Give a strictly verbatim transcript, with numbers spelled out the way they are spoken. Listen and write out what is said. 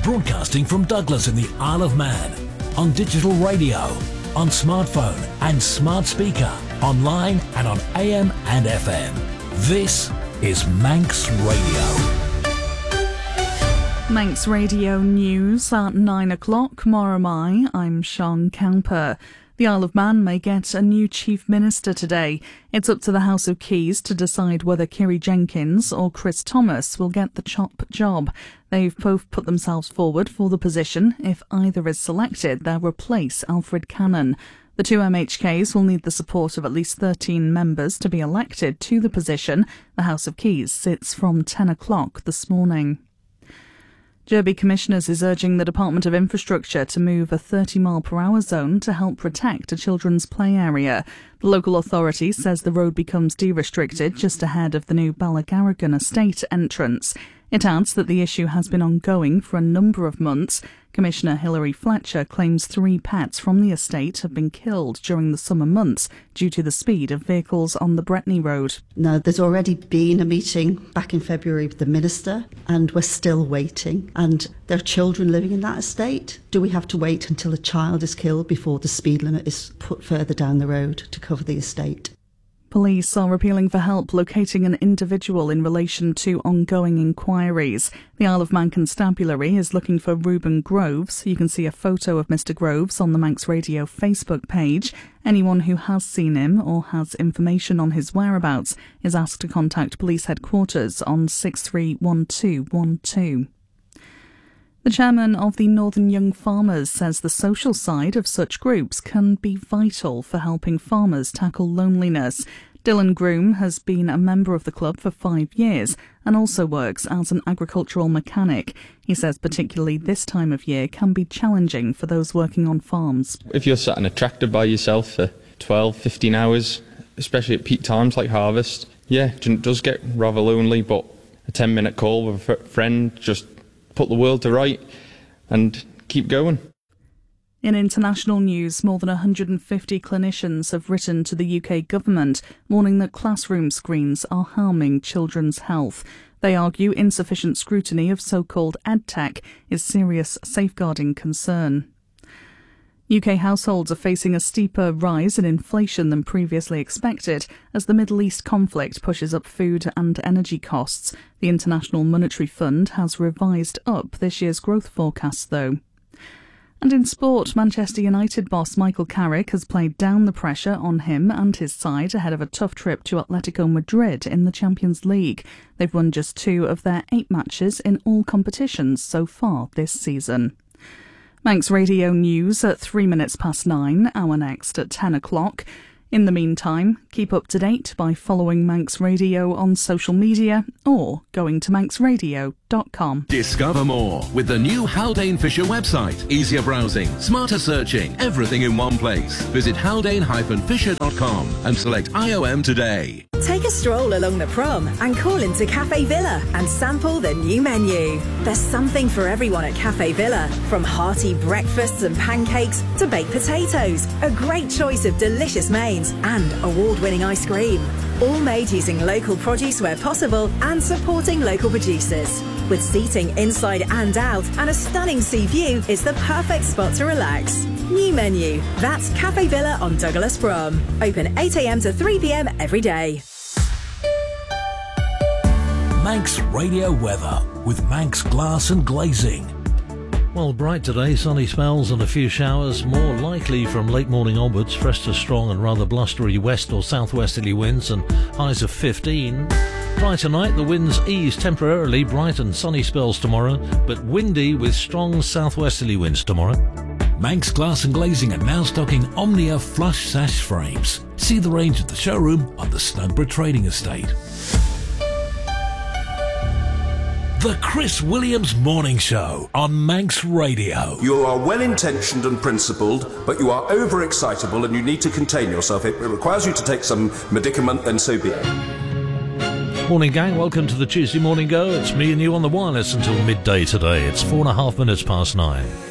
Broadcasting from Douglas in the Isle of Man. On digital radio, on smartphone and smart speaker, online and on A M and F M. This is Manx Radio. Manx Radio News at nine o'clock. Moramai, I'm Sean Camper. The Isle of Man may get a new Chief Minister today. It's up to the House of Keys to decide whether Kiri Jenkins or Chris Thomas will get the top job. They've both put themselves forward for the position. If either is selected, they'll replace Alfred Cannon. The two M H Ks will need the support of at least thirteen members to be elected to the position. The House of Keys sits from ten o'clock this morning. Derby Commissioners is urging the Department of Infrastructure to move a thirty mile per hour zone to help protect a children's play area. The local authority says the road becomes de-restricted just ahead of the new Ballagarrigan estate entrance. It adds that the issue has been ongoing for a number of months. Commissioner Hilary Fletcher claims three pets from the estate have been killed during the summer months due to the speed of vehicles on the Bretney Road. Now, there's already been a meeting back in February with the Minister, and we're still waiting. And there are children living in that estate. Do we have to wait until a child is killed before the speed limit is put further down the road to cover the estate? Police are appealing for help locating an individual in relation to ongoing inquiries. The Isle of Man Constabulary is looking for Reuben Groves. You can see a photo of Mister Groves on the Manx Radio Facebook page. Anyone who has seen him or has information on his whereabouts is asked to contact police headquarters on six three one two one two. The chairman of the Northern Young Farmers says the social side of such groups can be vital for helping farmers tackle loneliness. Dylan Groom has been a member of the club for five years and also works as an agricultural mechanic. He says particularly this time of year can be challenging for those working on farms. If you're sat in a tractor by yourself for twelve, fifteen hours, especially at peak times like harvest, yeah, it does get rather lonely, but a ten minute call with a friend just put the world to right and keep going. In international news, more than one hundred fifty clinicians have written to the U K government warning that classroom screens are harming children's health. They argue insufficient scrutiny of so-called EdTech is serious safeguarding concern. U K households are facing a steeper rise in inflation than previously expected as the Middle East conflict pushes up food and energy costs. The International Monetary Fund has revised up this year's growth forecast, though. And in sport, Manchester United boss Michael Carrick has played down the pressure on him and his side ahead of a tough trip to Atletico Madrid in the Champions League. They've won just two of their eight matches in all competitions so far this season. Manx Radio News at three minutes past nine, our next at ten o'clock. In the meantime, keep up to date by following Manx Radio on social media or going to manx radio dot com. Discover more with the new Haldane Fisher website. Easier browsing, smarter searching, everything in one place. Visit haldane dash fisher dot com and select I O M today. Take a stroll along the prom and call into Cafe Villa and sample the new menu. There's something for everyone at Cafe Villa, from hearty breakfasts and pancakes to baked potatoes, a great choice of delicious mains and award-winning ice cream. All made using local produce where possible and supporting local producers. With seating inside and out and a stunning sea view, it's the perfect spot to relax. New menu. That's Cafe Villa on Douglas Prom. Open eight a m to three p m every day. Manx Radio weather with Manx Glass and Glazing. Well, bright today, sunny spells and a few showers, more likely from late morning onwards, fresh to strong and rather blustery west or southwesterly winds and highs of fifteen. Dry tonight, the winds ease temporarily, bright and sunny spells tomorrow, but windy with strong southwesterly winds tomorrow. Manx Glass and Glazing are now stocking Omnia flush sash frames. See the range at the showroom on the Snugborough Trading Estate. The Chris Williams Morning Show on Manx Radio. You are well-intentioned and principled, but you are overexcitable and you need to contain yourself. It requires you to take some medicament, then so be it. Morning, gang. Welcome to the Tuesday Morning Go. It's me and you on the wireless until midday today. It's four and a half minutes past nine.